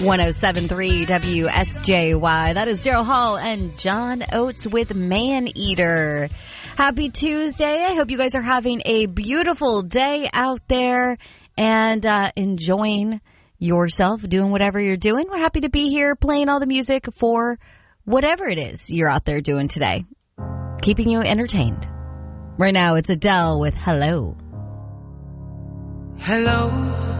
107.3 WSJY. That is Daryl Hall and John Oates with Man Eater. Happy Tuesday. I hope you guys are having a beautiful day out there and enjoying yourself, doing whatever you're doing. We're happy to be here playing all the music for whatever it is you're out there doing today, keeping you entertained. Right now, it's Adele with Hello. Hello.